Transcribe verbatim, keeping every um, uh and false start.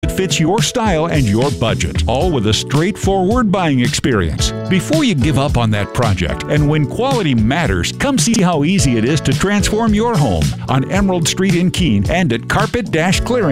that fits your style and your budget, all with a straightforward buying experience. Before you give up on that project, and when quality matters, come see how easy it is to transform your home on Emerald Street in Keene and at Carpet Clearance.